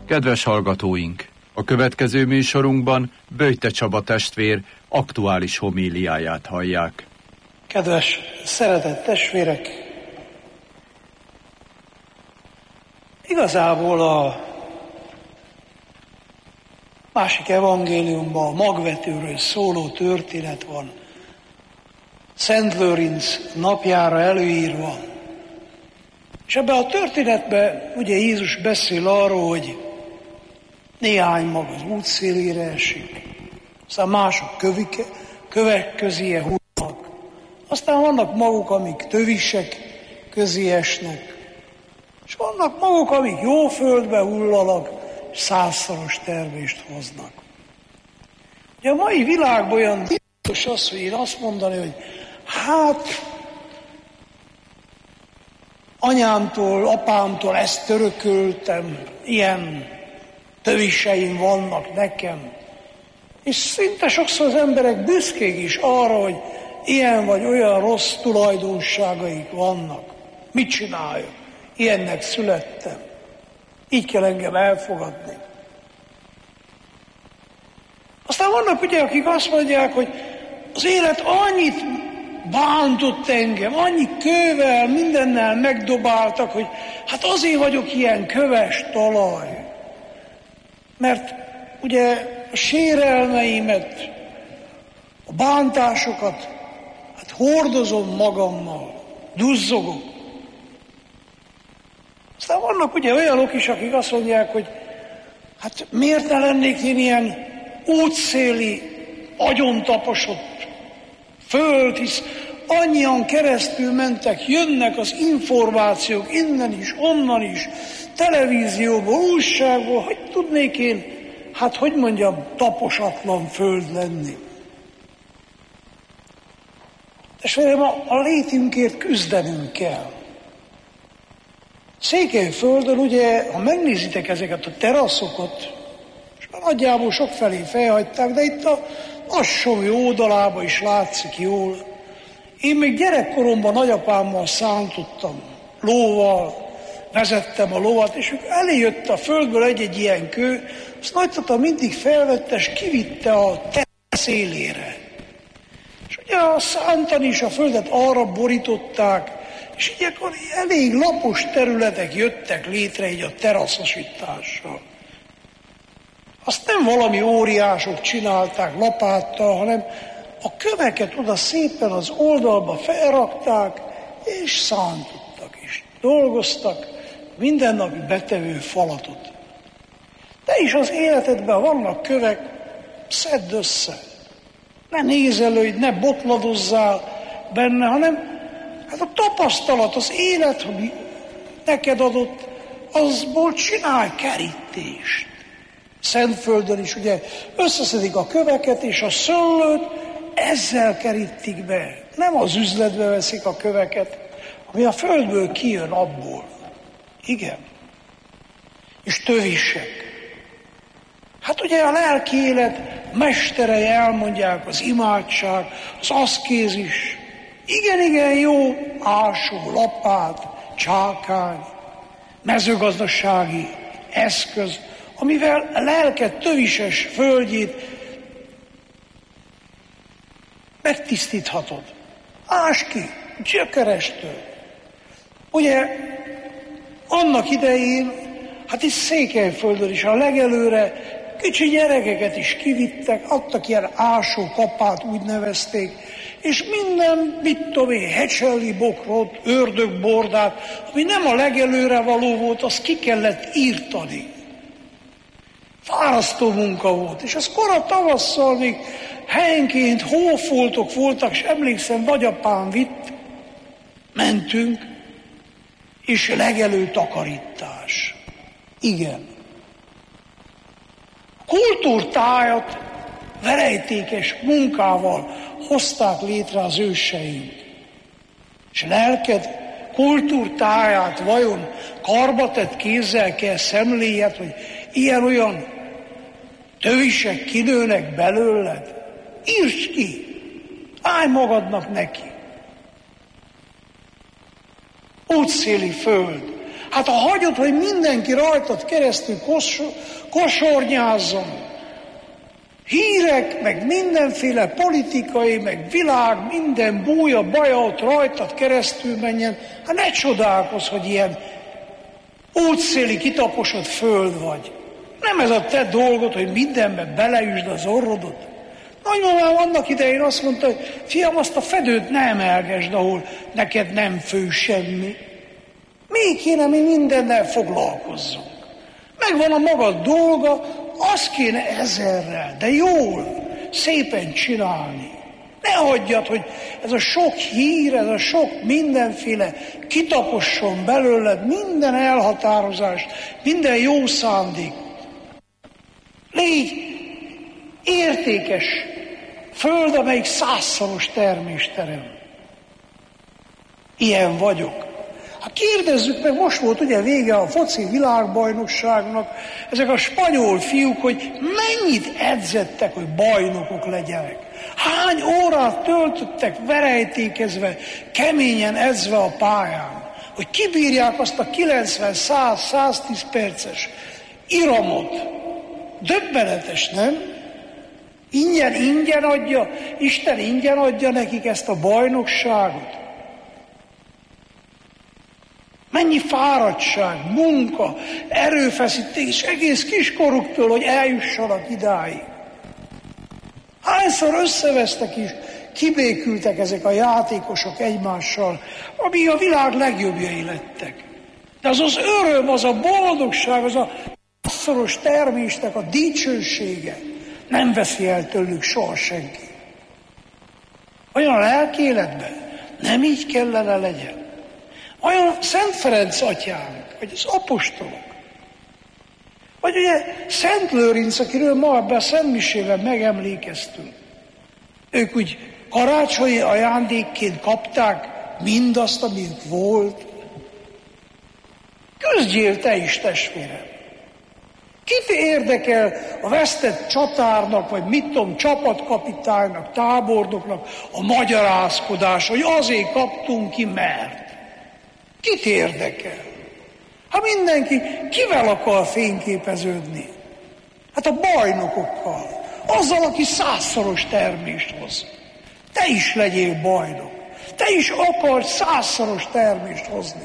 Kedves hallgatóink! A következő műsorunkban Böjte Csaba testvér aktuális homíliáját hallják. Kedves, szeretett testvérek! Igazából a másik evangéliumban a magvetőről szóló történet van. Szent Lőrinc napjára előírva. És ebben a történetben ugye Jézus beszél arról, hogy néhány mag az útszélére esik, aztán mások kövek közé hullanak, aztán vannak maguk, amik tövisek közé esnek, és vannak maguk, amik jó földbe hullanak, és 100-szoros termést hoznak. Ugye a mai világban olyan tilos az, hogy én azt mondani, hogy hát anyámtól, apámtól ezt örököltem, ilyen töviseim vannak nekem. És szinte sokszor az emberek büszkék is arra, hogy ilyen vagy olyan rossz tulajdonságaik vannak. Mit csináljak? Ilyennek születtem. Így kell engem elfogadni. Aztán vannak ugye, akik azt mondják, hogy az élet annyit bántott engem, annyi kővel, mindennel megdobáltak, hogy hát azért vagyok ilyen köves talaj. Mert ugye a sérelmeimet, a bántásokat, hát hordozom magammal, duzzogok. Aztán vannak ugye olyanok is, akik azt mondják, hogy hát miért ne lennék én ilyen útszéli, agyontaposott föld, hisz annyian keresztül mentek, jönnek az információk innen is, onnan is, televízióból, újságból, hogy tudnék én, hát hogy mondjam, taposatlan föld lenni. Testvérem, a létünkért küzdenünk kell. Székelyföldön ugye, ha megnézitek ezeket a teraszokat, és nagyjából sokfelé felhagyták, de itt a Assomi oldalában is látszik jól. Én még gyerekkoromban nagyapámmal szántottam, lóval, vezettem a lovat, és ők eléjött a földből egy-egy ilyen kő, azt nagytata mindig felvette, és kivitte a szélére. És ugye a szántani is a földet arra borították, és így akkor elég lapos területek jöttek létre így a teraszosítással. Azt nem valami óriások csinálták lapáttal, hanem a köveket oda szépen az oldalba felrakták, és szántottak is. Dolgoztak mindennapi betevő falatot. De is az életedben vannak kövek, szedd össze. Ne nézelődj, ne botladozzál benne, hanem hát a tapasztalat, az élet, ami neked adott, azból csinálj kerítést. Szentföldön is ugye összeszedik a köveket, és a szőlőt ezzel kerítik be. Nem az üzletbe veszik a köveket, ami a földből kijön abból. Igen. És tövisek. Hát ugye a lelki élet mesterei elmondják az imádság, az aszkézis. Igen, jó ásó, lapát, csákány, mezőgazdasági eszköz, amivel a lelked tövises földjét megtisztíthatod. Ásd ki, gyökerestől. Ugye annak idején, hát itt Székelyföldön is a legelőre kicsi gyerekeket is kivittek, adtak ilyen ásókapát, úgy nevezték, és minden, mit tudom én, hecselli bokrot, ördögbordát, ami nem a legelőre való volt, azt ki kellett írtani. Fárasztó munka volt, és az kora tavasszal még helyenként hófoltok voltak, és emlékszem, nagyapám vitt, mentünk, és legelő takarítás. Igen. Kultúrtájat verejtékes munkával hozták létre az őseink. És lelked kultúrtáját vajon karbatett kézzel kell szemléljed, hogy ilyen-olyan tövisek kinőnek belőled? Írd ki! Állj magadnak neki! Útszéli föld. Hát ha hagyod, hogy mindenki rajtad keresztül kosornyázzon, hírek, meg mindenféle politikai, meg világ, minden búja, baja ott rajtad keresztül menjen, hát ne csodálkozz, hogy ilyen útszéli kitaposott föld vagy. Nem ez a te dolgod, hogy mindenben beleüsd az orrodot. Nagymamám annak idején azt mondta, hogy fiam, azt a fedőt ne emelgesd, ahol neked nem fő semmi. Még kéne, mi mindennel foglalkozzunk. Megvan a maga dolga, azt kéne ezerrel, de jól, szépen csinálni. Ne hagyjad, hogy ez a sok hír, ez a sok mindenféle kitaposson belőled minden elhatározást, minden jó szándék. Légy értékes föld, amelyik 100-szoros termést terem. Ilyen vagyok. Hát kérdezzük meg, most volt ugye vége a foci világbajnokságnak, ezek a spanyol fiúk, hogy mennyit edzettek, hogy bajnokok legyenek. Hány órát töltöttek verejtékezve, keményen edzve a pályán, hogy kibírják azt a 90-100-110 perces iramot. Döbbenetes, nem? Ingyen adja, Isten ingyen adja nekik ezt a bajnokságot. Mennyi fáradtság, munka, erőfeszítés egész kiskoruktól, hogy eljussanak idáig. Hányszor összevesztek és kibékültek ezek a játékosok egymással, ami a világ legjobbjai lettek. De az az öröm, az a boldogság, az a szoros termésnek a dicsősége nem veszi el tőlük soha senki. Olyan a lelkéletben nem így kellene legyen. Olyan Szent Ferenc atyánk, vagy az apostolok, vagy ugye Szent Lőrinc, akiről ma ebben a szentmisében megemlékeztünk. Ők úgy karácsonyi ajándékként kapták mindazt, amik volt. Küzdjél te is, testvérem! Kit érdekel a vesztett csatárnak, vagy mit tudom, csapatkapitánynak, tábornoknak a magyarázkodás, hogy azért kaptunk ki, mert. Kit érdekel? Ha mindenki kivel akar fényképeződni? Hát a bajnokokkal. Azzal, aki 100-szoros termést hoz. Te is legyél bajnok. Te is akarsz 100-szoros termést hozni.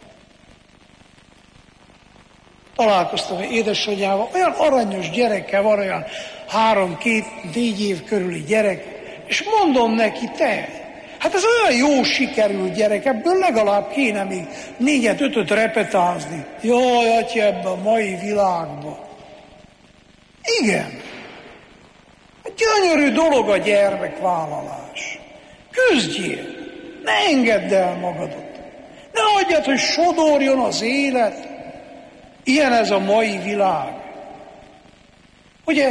Találkoztam egy édesanyjával, olyan aranyos gyerekkel van, olyan 3-4 év körüli gyerek, és mondom neki, te, hát ez olyan jó sikerült gyerek, ebből legalább kéne még 4-5-öt repetázni. Jaj, atya, ebben a mai világban. Igen. Gyönyörű dolog a gyermekvállalás. Küzdjél, ne engedd el magadot. Ne hagyjad, hogy sodorjon az élet. Ilyen ez a mai világ. Ugye,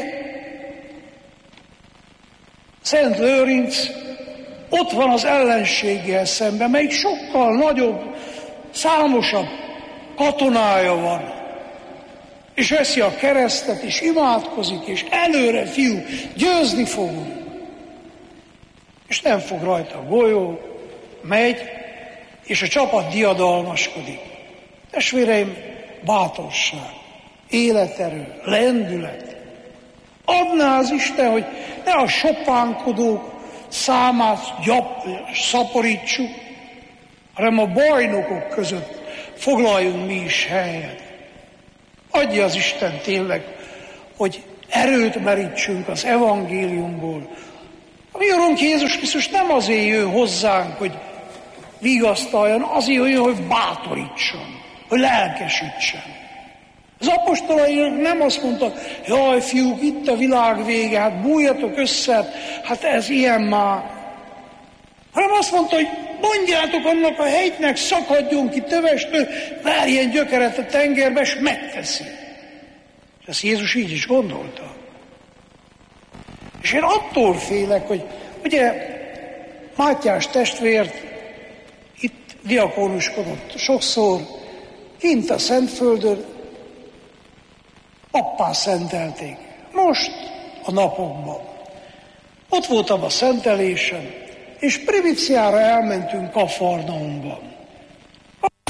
Szent Lőrinc ott van az ellenséggel szemben, melyik sokkal nagyobb, számosabb katonája van. És veszi a keresztet, és imádkozik, és előre, fiú, győzni fogunk. És nem fog rajta a golyó, megy, és a csapat diadalmaskodik. Testvéreim, bátorság, életerő, lendület. Adná az Isten, hogy ne a sopánkodók számát szaporítsuk, hanem a bajnokok között foglaljunk mi is helyet. Adja az Isten tényleg, hogy erőt merítsünk az evangéliumból. A mi Urunk Jézus Krisztus nem azért jön hozzánk, hogy vigasztaljon, azért jön, hogy bátorítson, hogy lelkesítsen. Az apostolainak nem azt mondta, jaj, fiúk, itt a világ vége, hát bújjatok össze, hát ez ilyen már. Hanem azt mondta, hogy mondjátok annak a hegynek, szakadjon ki tövestől, verjen gyökeret a tengerbe, és megteszi. Ezt Jézus így is gondolta. És én attól félek, hogy ugye Mátyás testvért itt diakónuskodott sokszor, kint a Szentföldön, pappá szentelték. Most a napokban. Ott voltam a szentelésen, és primíciára elmentünk Kafarnaumban.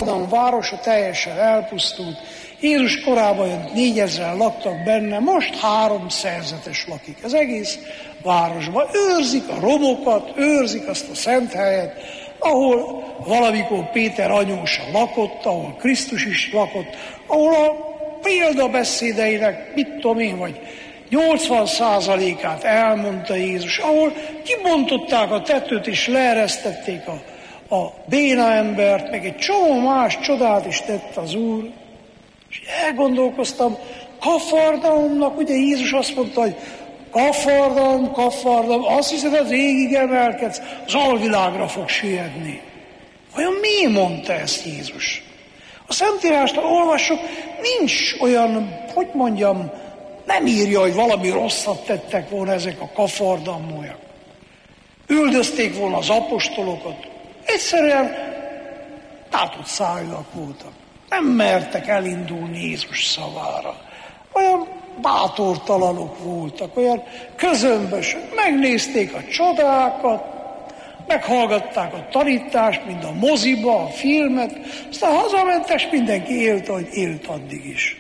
Kafarnaum városa teljesen elpusztult. Jézus korában 4000 laktak benne, most 3 szerzetes lakik az egész városban. Őrzik a romokat, őrzik azt a szent helyet, ahol valamikor Péter anyósa lakott, ahol Krisztus is lakott, ahol a példabeszédeinek, mit tudom én, vagy 80%-át elmondta Jézus, ahol kibontották a tetőt és leeresztették a béna embert, meg egy csomó más csodát is tett az Úr. És elgondolkoztam, Kafarnaumnak, ugye Jézus azt mondta, hogy Kafarnaum, azt hiszed, az égig emelkedsz, az alvilágra fog süllyedni. Vajon miért mondta ezt Jézus? A Szentírásban olvassuk, nincs olyan, hogy mondjam, nem írja, hogy valami rosszat tettek volna ezek a kafarnaumiak. Üldözték volna az apostolokat. Egyszerűen tátott szájúak voltak. Nem mertek elindulni Jézus szavára. Olyan bátortalanok voltak, olyan közömbösök. Megnézték a csodákat, meghallgatták a tanítást, mind a moziba, a filmet, aztán hazamentek, és mindenki élt, ahogy élt addig is.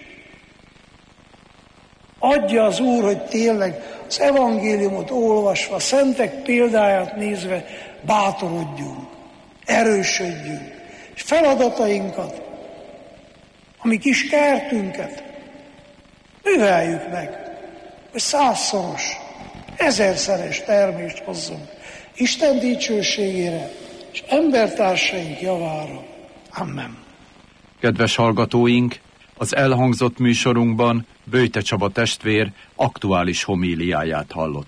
Adja az Úr, hogy tényleg az evangéliumot olvasva, a szentek példáját nézve bátorodjunk, erősödjünk, és feladatainkat, a mi kis kertünket műveljük meg, hogy 100-szoros, 1000-szeres termést hozzunk Isten dicsőségére és embertársaink javára. Amen. Kedves hallgatóink, az elhangzott műsorunkban Böjte Csaba testvér aktuális homíliáját hallott.